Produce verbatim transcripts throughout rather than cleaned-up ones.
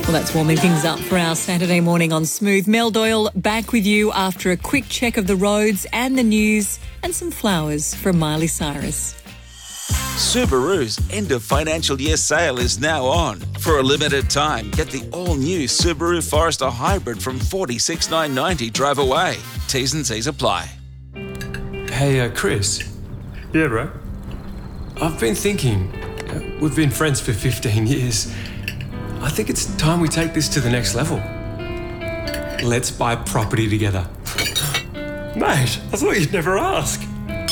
Well, that's warming things up for our Saturday morning on Smooth. Mel Doyle back with you after a quick check of the roads and the news and some flowers from Miley Cyrus. Subaru's end of financial year sale is now on. For a limited time, get the all-new Subaru Forester Hybrid from forty-six thousand nine hundred ninety dollars drive away. T's and C's apply. Hey, uh, Chris. Yeah, bro. I've been thinking, uh, we've been friends for fifteen years. I think it's time we take this to the next level. Let's buy property together. Mate, I thought you'd never ask.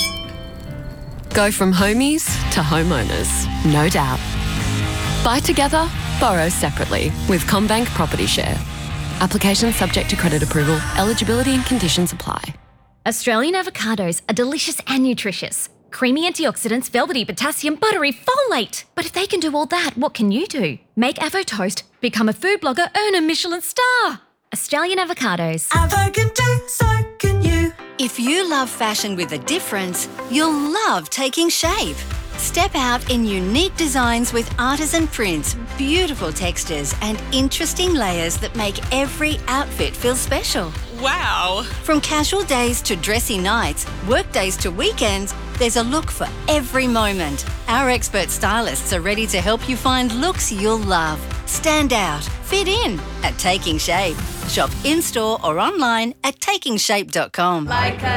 Go from homies to homeowners, no doubt. Buy together, borrow separately with CommBank Property Share. Application subject to credit approval. Eligibility and conditions apply. Australian avocados are delicious and nutritious. Creamy antioxidants, velvety potassium, buttery folate. But if they can do all that, what can you do? Make Avo Toast, become a food blogger, earn a Michelin star. Australian avocados. Avo can do, so can you. If you love fashion with a difference, you'll love Taking Shape. Step out in unique designs with artisan prints, beautiful textures and interesting layers that make every outfit feel special. Wow! From casual days to dressy nights, work days to weekends, there's a look for every moment. Our expert stylists are ready to help you find looks you'll love. Stand out, fit in at Taking Shape. Shop in-store or online at taking shape dot com. Like a